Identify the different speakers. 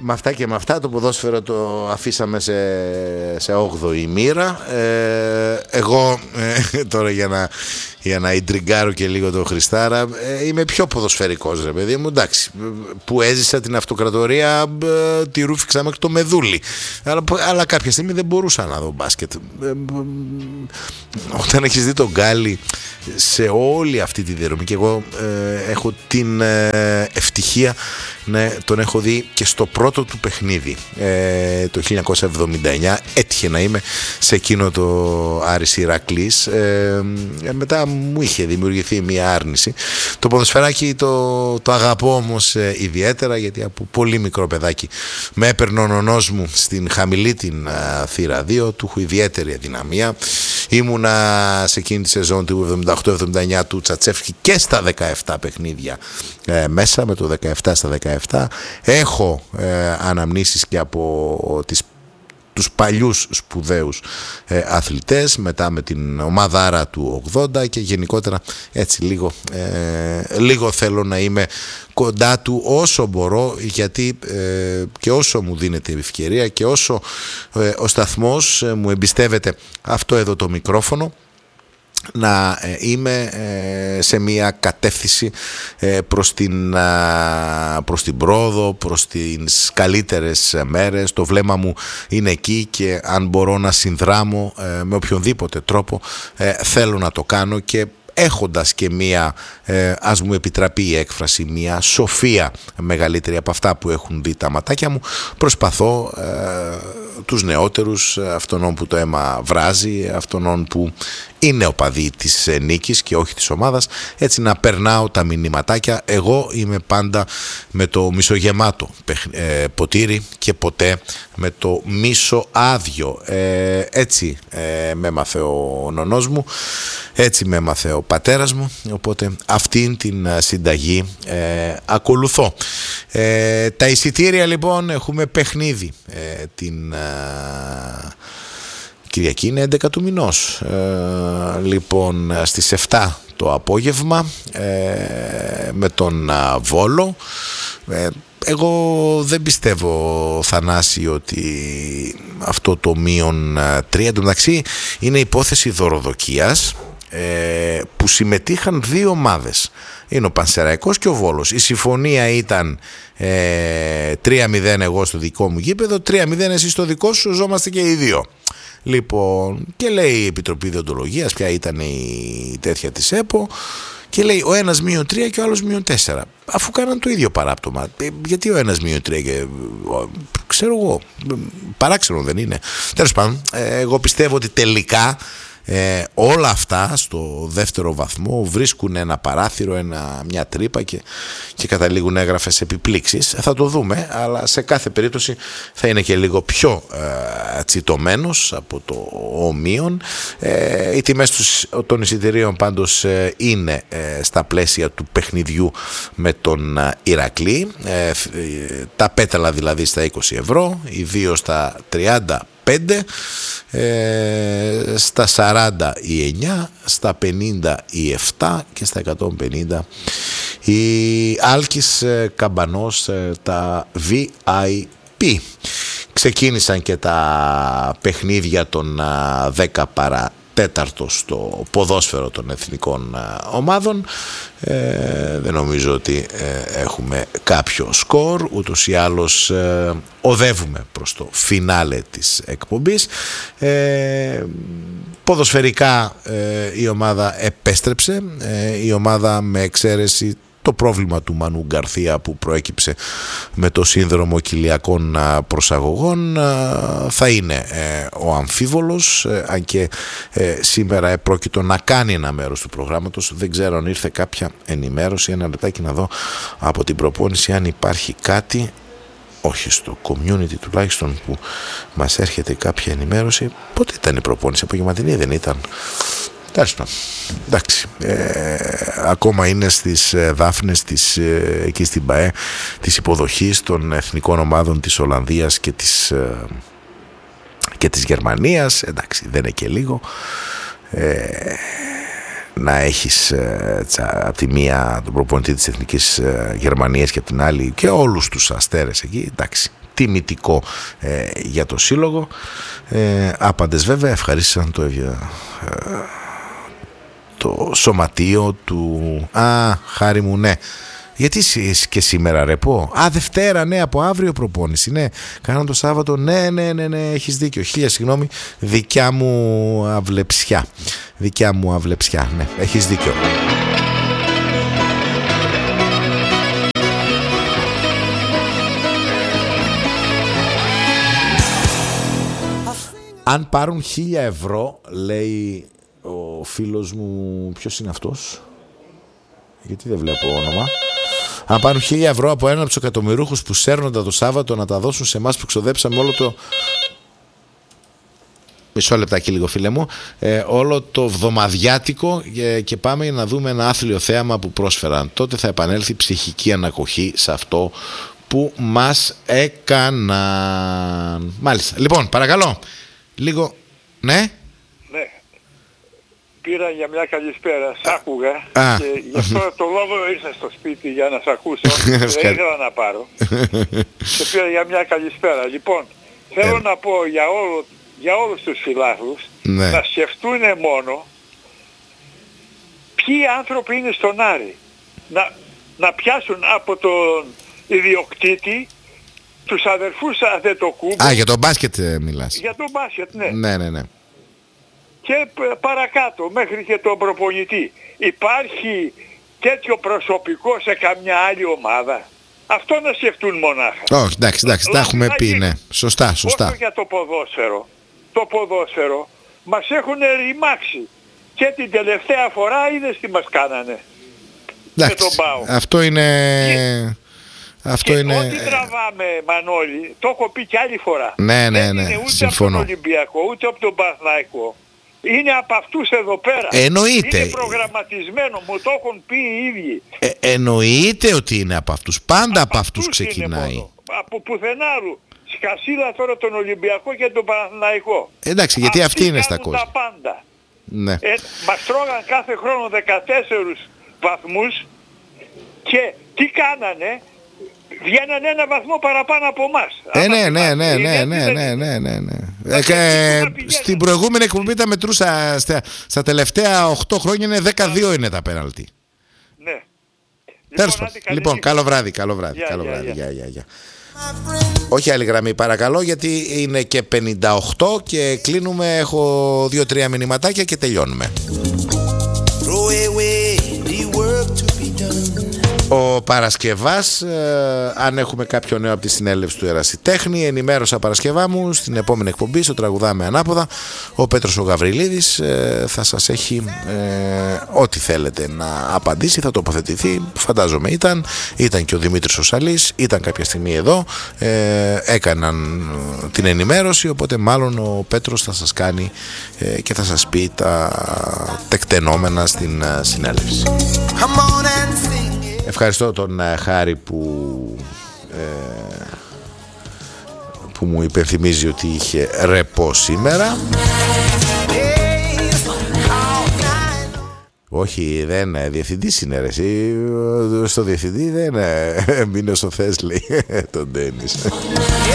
Speaker 1: με αυτά και με αυτά το ποδόσφαιρο το αφήσαμε σε 8η μοίρα. Εγώ τώρα για να ιντριγκάρω και λίγο το Χριστάρα, είμαι πιο ποδοσφαιρικός, ρε παιδί μου, εντάξει, που έζησα την αυτοκρατορία, τη ρούφηξα μέχρι το Μεδούλι, αλλά κάποια στιγμή δεν μπορούσα να δω μπάσκετ. Όταν έχεις δει τον Γκάλι σε όλη αυτή τη διαδρομή, και εγώ έχω την ευτυχία τον έχω δει και στο πρώτο του παιχνίδι το 1979, έτυχε να είμαι σε εκείνο το Άρης Ηρακλής. Μετά μου είχε δημιουργηθεί μια άρνηση. Το ποδοσφαιράκι το αγαπώ όμως ιδιαίτερα, γιατί από πολύ μικρό παιδάκι με έπαιρνε ο νονός μου στην χαμηλή την θύρα 2, του έχω ιδιαίτερη αδυναμία. Ήμουνα σε εκείνη τη σεζόν του 78-79 του Τσατσέφσκι και στα 17 παιχνίδια μέσα, με το 17 στα 17. Έχω αναμνήσεις και από τους παλιούς σπουδαίους αθλητές, μετά με την ομαδάρα του 80, και γενικότερα έτσι λίγο θέλω να είμαι κοντά του όσο μπορώ, γιατί και όσο μου δίνεται η ευκαιρία και όσο ο σταθμός μου εμπιστεύεται αυτό εδώ το μικρόφωνο, να είμαι σε μια κατεύθυνση προς την πρόοδο, προς τις καλύτερες μέρες. Το βλέμμα μου είναι εκεί, και αν μπορώ να συνδράμω με οποιονδήποτε τρόπο, θέλω να το κάνω, και έχοντας και μία, ας μου επιτραπεί η έκφραση, μία σοφία μεγαλύτερη από αυτά που έχουν δει τα ματάκια μου, προσπαθώ τους νεότερους, αυτόν που το αίμα βράζει, αυτόν που είναι οπαδοί της νίκης και όχι της ομάδας, έτσι να περνάω τα μηνυματάκια. Εγώ είμαι πάντα με το μισογεμάτο ποτήρι και ποτέ με το μισοάδιο. Έτσι με έμαθε ο νονός μου, έτσι με έμαθε ο πατέρας μου, οπότε αυτήν την συνταγή ακολουθώ. Τα εισιτήρια λοιπόν, έχουμε παιχνίδι την Κυριακή, είναι 11 του μηνός, λοιπόν στις 7 το απόγευμα, με τον Βόλο. Εγώ δεν πιστεύω, Θανάση, ότι αυτό το -3, εντωμεταξύ είναι υπόθεση δωροδοκίας, που συμμετείχαν δύο ομάδες. Είναι ο Πανσεραϊκός και ο Βόλος. Η συμφωνία ήταν 3-0 εγώ στο δικό μου γήπεδο, 3-0 εσύ στο δικό σου, ζώμαστε και οι δύο. Λοιπόν, και λέει η Επιτροπή Διοντολογίας, ποια ήταν η τέτοια της ΕΠΟ, και λέει ο ένας -3 και ο άλλος -4. Αφού κάναν το ίδιο παράπτωμα, γιατί ο ένας -3 και ξέρω εγώ, παράξενο δεν είναι? Τέλος πάντων, εγώ πιστεύω ότι τελικά όλα αυτά στο δεύτερο βαθμό βρίσκουν ένα παράθυρο, μια τρύπα, και καταλήγουν έγγραφες επιπλήξεις. Θα το δούμε, αλλά σε κάθε περίπτωση θα είναι και λίγο πιο τσιτωμένος από το ομοίον. Οι τιμές των εισιτηρίων πάντως είναι στα πλαίσια του παιχνιδιού με τον Ηρακλή, τα πέταλα δηλαδή στα 20 ευρώ, οι δύο στα 35, στα 40 η 9, στα 50 η 7 και στα 150 η Άλκης Καμπανός, τα VIP. Ξεκίνησαν και τα παιχνίδια των 10 παρά τέταρτο στο ποδόσφαιρο των εθνικών ομάδων. Δεν νομίζω ότι έχουμε κάποιο σκορ, ούτως ή άλλως οδεύουμε προς το φινάλε της εκπομπής. Ποδοσφαιρικά η ομάδα επέστρεψε, η ομάδα με εξαίρεση το πρόβλημα του Μανού Γκαρθία που προέκυψε με το σύνδρομο κοιλιακών προσαγωγών θα είναι ο αμφίβολος, αν και σήμερα επρόκειτο να κάνει ένα μέρος του προγράμματος. Δεν ξέρω αν ήρθε κάποια ενημέρωση, ένα λεπτάκι να δω από την προπόνηση αν υπάρχει κάτι. Όχι, στο community τουλάχιστον που μας έρχεται κάποια ενημέρωση. Πότε ήταν η προπόνηση? Απογευματινή δεν ήταν? Εντάξει, ακόμα είναι στις δάφνες εκεί στην ΠΑΕ της υποδοχής των εθνικών ομάδων της Ολλανδίας και της Γερμανίας. Εντάξει, δεν είναι και λίγο να έχεις από τη μία τον προπονητή της Εθνικής Γερμανίας και από την άλλη και όλους τους αστέρες εκεί. Εντάξει, τιμητικό για το σύλλογο. Άπαντες βέβαια ευχαρίστησαν το σωματείο του. Χάρη μου, ναι. Γιατί και σήμερα ρεπό? Δευτέρα, ναι, από αύριο προπόνηση. Ναι, κάναν το Σάββατο. Ναι, έχεις δίκιο. Χίλια συγγνώμη. Δικιά μου αυλεψιά. Ναι, έχεις δίκιο. Αν πάρουν 1.000 ευρώ, λέει ο φίλος μου, ποιος είναι αυτός? Γιατί δεν βλέπω όνομα. Αν πάρουν 1.000 ευρώ από έναν από τους εκατομμυρούχους που σέρνονταν το Σάββατο να τα δώσουν σε εμάς που ξοδέψαμε όλο το... Μισό λεπτάκι λίγο, φίλε μου. Όλο το βδομαδιάτικο και πάμε να δούμε ένα άθλιο θέαμα που πρόσφεραν. Τότε θα επανέλθει ψυχική ανακοχή σε αυτό που μας έκαναν. Μάλιστα. Λοιπόν, παρακαλώ. Λίγο... Ναι.
Speaker 2: Πήρα για μια καλησπέρα, σ' άκουγα και γι' αυτό το λόγο ήρθα στο σπίτι για να σ' ακούσω. Δεν ήθελα να πάρω. Και πήρα για μια καλησπέρα. Λοιπόν, θέλω να πω για όλους τους φιλάθλους να σκεφτούν μόνο ποιοι άνθρωποι είναι στον Άρη. Να πιάσουν από τον ιδιοκτήτη τους αδερφούς Αδετοκούμπου.
Speaker 1: Για τον μπάσκετ μιλάς.
Speaker 2: Για τον μπάσκετ, ναι.
Speaker 1: Ναι.
Speaker 2: Και παρακάτω μέχρι και τον προπονητή. Υπάρχει τέτοιο προσωπικό σε καμιά άλλη ομάδα? Αυτό να σκεφτούν μονάχα.
Speaker 1: Όχι, εντάξει, τα έχουμε πει, ναι. Σωστά.
Speaker 2: Όσο για το ποδόσφαιρο. Το ποδόσφαιρο μας έχουν ρημάξει. Και την τελευταία φορά είδες τι μας κάνανε.
Speaker 1: Εντάξει,
Speaker 2: με τον ΠΑΟ.
Speaker 1: Αυτό είναι...
Speaker 2: Ό,τι τραβάμε, Μανώλη, το έχω πει και άλλη φορά.
Speaker 1: Ναι,
Speaker 2: δεν είναι ούτε
Speaker 1: συμφωνώ.
Speaker 2: από τον Ολυμπιακό, ούτε από τον Παναθηναϊκό. Είναι από αυτούς εδώ πέρα.
Speaker 1: Εννοείται.
Speaker 2: Είναι προγραμματισμένο, μου το έχουν πει οι ίδιοι.
Speaker 1: Εννοείται ότι είναι από αυτούς. Πάντα από αυτούς ξεκινάει.
Speaker 2: Από πουθενάρου. Σκασίλα τώρα τον Ολυμπιακό και τον Παναθηναϊκό.
Speaker 1: Εντάξει, γιατί αυτοί είναι στα κόστα.
Speaker 2: Τα πάντα.
Speaker 1: Ναι.
Speaker 2: Μας τρώγαν κάθε χρόνο 14 βαθμούς και τι κάνανε? Βγαίνανε ένα βαθμό παραπάνω από εμάς.
Speaker 1: Ναι. Στην προηγούμενη εκπομπή τα μετρούσα. Στα τελευταία 8 χρόνια είναι 12 είναι τα πέναλτι.
Speaker 2: Ναι.
Speaker 1: Λοιπόν, καλό βράδυ. Γεια. Όχι άλλη γραμμή παρακαλώ, γιατί είναι και 58 και κλείνουμε. Έχω 2-3 μηνυματάκια και τελειώνουμε. Ο Παρασκευάς, αν έχουμε κάποιο νέο από τη συνέλευση του Ερασιτέχνη, ενημέρωσα Παρασκευά μου στην επόμενη εκπομπή στο Τραγουδάμε Ανάποδα. Ο Πέτρος ο Γαβριλίδης θα σας έχει ό,τι θέλετε να απαντήσει, θα τοποθετηθεί. Φαντάζομαι ήταν και ο Δημήτρης ο Σαλής, ήταν κάποια στιγμή εδώ, έκαναν την ενημέρωση, οπότε μάλλον ο Πέτρος θα σας κάνει και θα σας πει τα τεκτενόμενα στην συνέλευση. Ευχαριστώ τον Χάρη που μου υπενθυμίζει ότι είχε ρεπό σήμερα. Όχι, δεν διευθυντής είναι ρε εσύ. Στο διευθυντή δεν μείνε όσο θες, λέει τον Ντένις.